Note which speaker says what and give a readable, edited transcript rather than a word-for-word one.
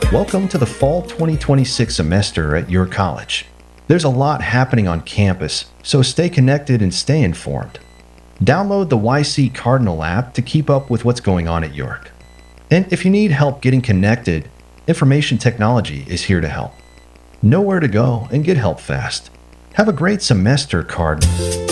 Speaker 1: Welcome to the fall 2026 semester at your college. There's a lot happening on campus, so stay connected and stay informed. Download the YC Cardinal app to keep up with what's going on at York. And if you need help getting connected, Information Technology is here to help. Know where to go and get help fast. Have a great semester, Cardinal.